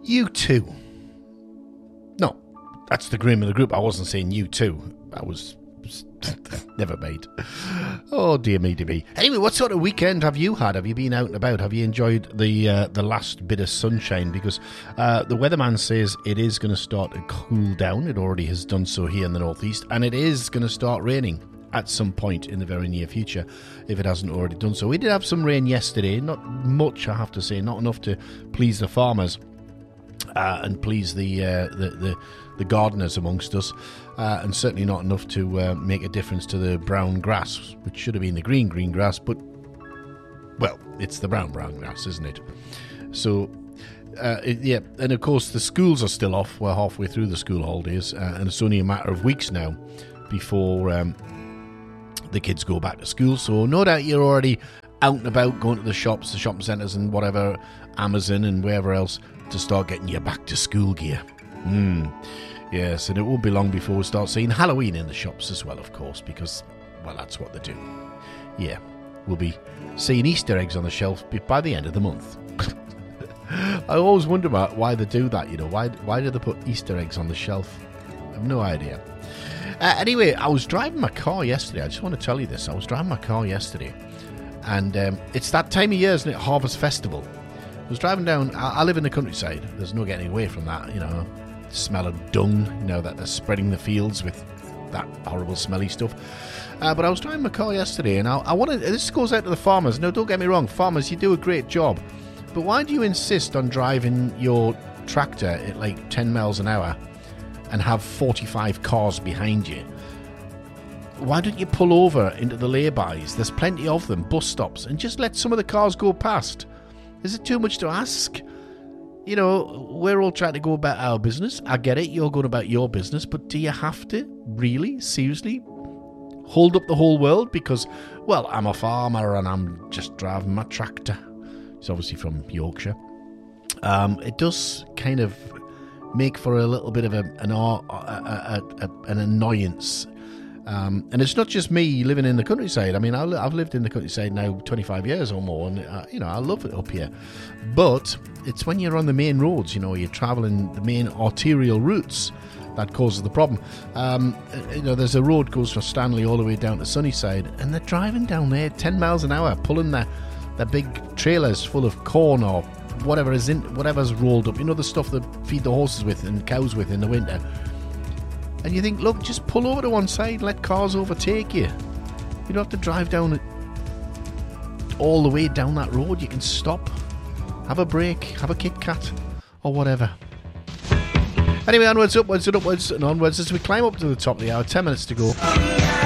U2. No, that's the name of the group. I wasn't saying U2. I was... Never mind. Oh, dear me, dear me. Anyway, what sort of weekend have you had? Have you been out and about? Have you enjoyed the last bit of sunshine? Because the weatherman says it is going to start to cool down. It already has done so here in the northeast. And it is going to start raining at some point in the very near future, if it hasn't already done so. We did have some rain yesterday. Not much, I have to say. Not enough to please the farmers and please the gardeners amongst us. And certainly not enough to make a difference to the brown grass, which should have been the green grass, but, well, it's the brown grass, isn't it? So, yeah, and of course the schools are still off. We're halfway through the school holidays, and it's only a matter of weeks now before the kids go back to school. So no doubt you're already out and about, going to the shops, the shopping centres and whatever, Amazon and wherever else, to start getting your back to school gear. Yes, and it won't be long before we start seeing Halloween in the shops as well, of course, because, well, that's what they do. Yeah, we'll be seeing Easter eggs on the shelf by the end of the month. I always wonder about why they do that, you know. Why do they put Easter eggs on the shelf? I have no idea. Anyway, I was driving my car yesterday. I just want to tell you this. I was driving my car yesterday, and it's that time of year, isn't it? Harvest Festival. I was driving down. I live in the countryside. There's no getting away from that, you know. Smell of dung, you know, that they're spreading the fields with that horrible smelly stuff. But I was driving my car yesterday, and I wanted, this goes out to the farmers. No, don't get me wrong, farmers, you do a great job, but why do you insist on driving your tractor at like 10 miles an hour and have 45 cars behind you? Why don't you pull over into the lay-bys? There's plenty of them, bus stops, and just let some of the cars go past. Is it too much to ask? You know, we're all trying to go about our business. I get it, you're going about your business, but do you have to really, seriously, hold up the whole world? Because, well, I'm a farmer and I'm just driving my tractor. It's obviously from Yorkshire. It does kind of make for a little bit of an annoyance. And it's not just me living in the countryside. I mean, I've lived in the countryside now 25 years or more, and, you know, I love it up here. But it's when you're on the main roads, you know, you're travelling the main arterial routes, that causes the problem. You know, there's a road goes from Stanley all the way down to Sunnyside, and they're driving down there 10 miles an hour, pulling their big trailers full of corn or whatever's rolled up. You know, the stuff that feed the horses with and cows with in the winter. And you think, look, just pull over to one side, let cars overtake you. You don't have to drive down all the way down that road. You can stop, have a break, have a Kit Kat, or whatever. Anyway, onwards, upwards, and upwards, and onwards as we climb up to the top of the hour. 10 minutes to go.